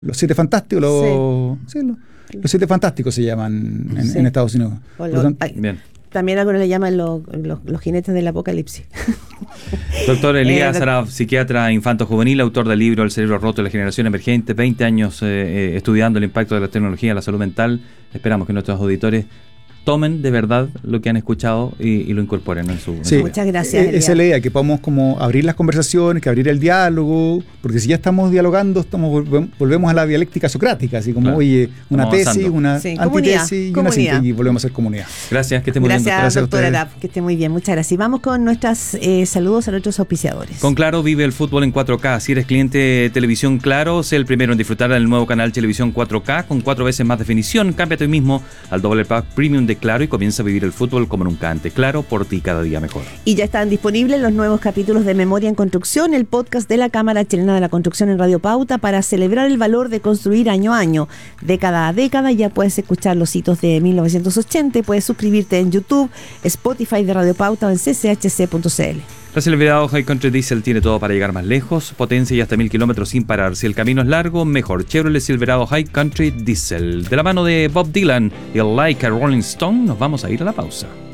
Los Siete Fantásticos, los Siete Fantásticos se llaman en Estados Unidos. Bien. También algunos le llaman los jinetes del apocalipsis. Doctor Elías Sarab, psiquiatra infanto-juvenil, autor del libro El cerebro roto de la generación emergente, 20 años estudiando el impacto de la tecnología en la salud mental. Esperamos que nuestros auditores tomen de verdad lo que han escuchado y lo incorporen en su... Sí, muchas gracias. Esa es la idea, que podamos como abrir las conversaciones, que abrir el diálogo, porque si ya estamos dialogando, volvemos a la dialéctica socrática, así como, oye, una tesis, una antitesis y una síntesis, y volvemos a ser comunidad. Gracias, que esté muy bien. Gracias, doctora Arap, que esté muy bien, muchas gracias. Y vamos con nuestros saludos a nuestros auspiciadores. Con Claro vive el fútbol en 4K. Si eres cliente de Televisión Claro, sé el primero en disfrutar del nuevo canal Televisión 4K con 4 veces más definición. Cámbiate hoy mismo al doble pack premium de Claro y comienza a vivir el fútbol como nunca antes. Claro, por ti cada día mejor. Y ya están disponibles los nuevos capítulos de Memoria en Construcción, el podcast de la Cámara Chilena de la Construcción en Radio Pauta, para celebrar el valor de construir año a año, década a década. Ya puedes escuchar los hitos de 1980, puedes suscribirte en YouTube, Spotify de Radio Pauta o en cchc.cl. La Silverado High Country Diesel tiene todo para llegar más lejos, potencia y hasta 1000 kilómetros sin parar. Si el camino es largo, mejor. Chevrolet Silverado High Country Diesel. De la mano de Bob Dylan y el Like a Rolling Stone, nos vamos a ir a la pausa.